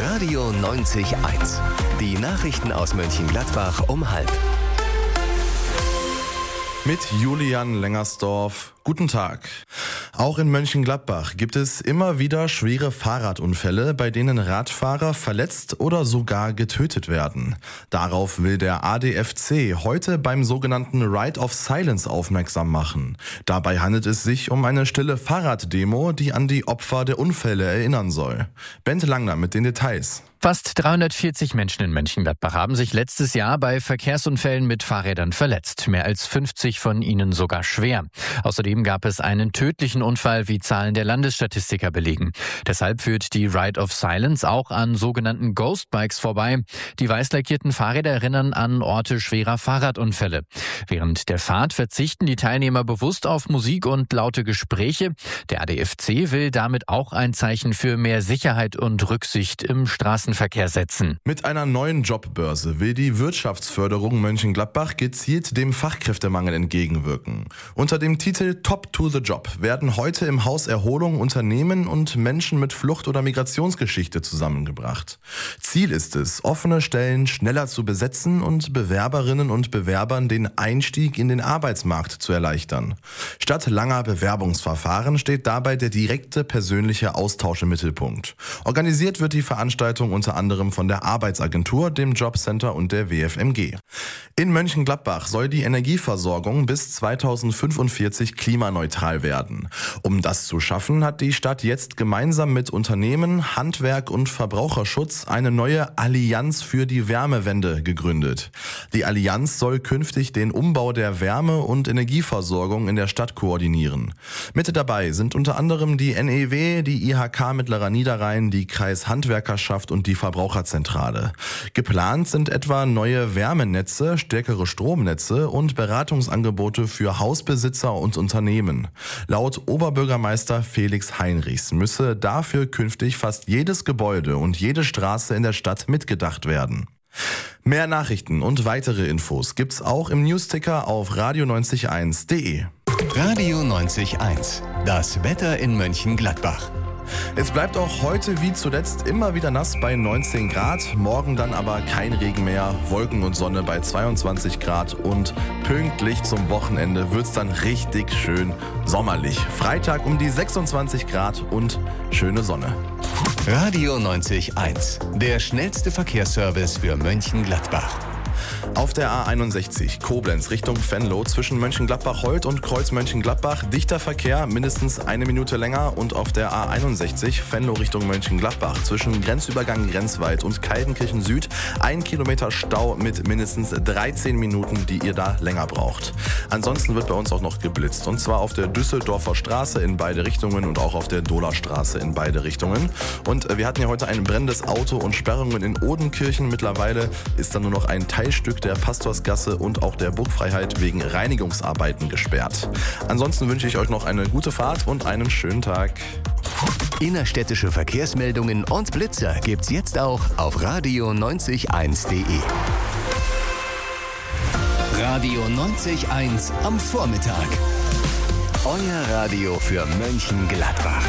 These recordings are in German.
Radio 90.1. Die Nachrichten aus Mönchengladbach um 12:30. Mit Julian Lengersdorf. Guten Tag. Auch in Mönchengladbach gibt es immer wieder schwere Fahrradunfälle, bei denen Radfahrer verletzt oder sogar getötet werden. Darauf will der ADFC heute beim sogenannten Ride of Silence aufmerksam machen. Dabei handelt es sich um eine stille Fahrraddemo, die an die Opfer der Unfälle erinnern soll. Bent Langner mit den Details. Fast 340 Menschen in Mönchengladbach haben sich letztes Jahr bei Verkehrsunfällen mit Fahrrädern verletzt. Mehr als 50 von ihnen sogar schwer. Außerdem gab es einen tödlichen Unfall, wie Zahlen der Landesstatistiker belegen. Deshalb führt die Ride of Silence auch an sogenannten Ghost Bikes vorbei. Die weiß lackierten Fahrräder erinnern an Orte schwerer Fahrradunfälle. Während der Fahrt verzichten die Teilnehmer bewusst auf Musik und laute Gespräche. Der ADFC will damit auch ein Zeichen für mehr Sicherheit und Rücksicht im Straßenverkehr setzen. Mit einer neuen Jobbörse will die Wirtschaftsförderung Mönchengladbach gezielt dem Fachkräftemangel entgegenwirken. Unter dem Titel Top to the Job werden heute im Haus Erholung Unternehmen und Menschen mit Flucht- oder Migrationsgeschichte zusammengebracht. Ziel ist es, offene Stellen schneller zu besetzen und Bewerberinnen und Bewerbern den Einstieg in den Arbeitsmarkt zu erleichtern. Statt langer Bewerbungsverfahren steht dabei der direkte persönliche Austausch im Mittelpunkt. Organisiert wird die Veranstaltung unter anderem von der Arbeitsagentur, dem Jobcenter und der WFMG. In Mönchengladbach soll die Energieversorgung bis 2045 klimaneutral werden. Um das zu schaffen, hat die Stadt jetzt gemeinsam mit Unternehmen, Handwerk und Verbraucherschutz eine neue Allianz für die Wärmewende gegründet. Die Allianz soll künftig den Umbau der Wärme- und Energieversorgung in der Stadt koordinieren. Mit dabei sind unter anderem die NEW, die IHK Mittlerer Niederrhein, die Kreishandwerkerschaft und die Verbraucherzentrale. Geplant sind etwa neue Wärmenetze, stärkere Stromnetze und Beratungsangebote für Hausbesitzer und Unternehmen. Laut Oberbürgermeister Felix Heinrichs müsse dafür künftig fast jedes Gebäude und jede Straße in der Stadt mitgedacht werden. Mehr Nachrichten und weitere Infos gibt's auch im Newsticker auf radio901.de. Radio 90.1. Das Wetter in Mönchengladbach. Es bleibt auch heute wie zuletzt immer wieder nass bei 19 Grad, morgen dann aber kein Regen mehr, Wolken und Sonne bei 22 Grad und pünktlich zum Wochenende wird's dann richtig schön sommerlich. Freitag um die 26 Grad und schöne Sonne. Radio 90.1. Der schnellste Verkehrsservice für Mönchengladbach. Auf der A61 Koblenz Richtung Venlo zwischen Mönchengladbach-Holt und Kreuz-Mönchengladbach dichter Verkehr, mindestens eine Minute länger, und auf der A61 Venlo Richtung Mönchengladbach zwischen Grenzübergang Grenzwald und Kaldenkirchen Süd 1 Kilometer Stau mit mindestens 13 Minuten, die ihr da länger braucht. Ansonsten wird bei uns auch noch geblitzt, und zwar auf der Düsseldorfer Straße in beide Richtungen und auch auf der Dohlerstraße in beide Richtungen. Und wir hatten ja heute ein brennendes Auto und Sperrungen in Odenkirchen. Mittlerweile ist dann nur noch ein Teilstück der Pastorsgasse und auch der Burgfreiheit wegen Reinigungsarbeiten gesperrt. Ansonsten wünsche ich euch noch eine gute Fahrt und einen schönen Tag. Innerstädtische Verkehrsmeldungen und Blitzer gibt's jetzt auch auf radio901.de. Radio 90.1 am Vormittag. Euer Radio für Mönchengladbach.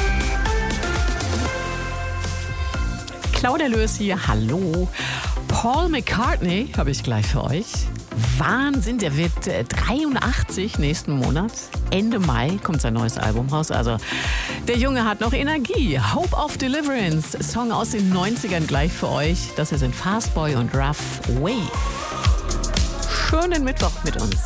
Claudia Lös hier, hallo. Paul McCartney habe ich gleich für euch. Wahnsinn, der wird 83 nächsten Monat. Ende Mai kommt sein neues Album raus. Also der Junge hat noch Energie. Hope of Deliverance, Song aus den 90ern gleich für euch. Das hier sind Fastboy und Rough Wave. Schönen Mittwoch mit uns.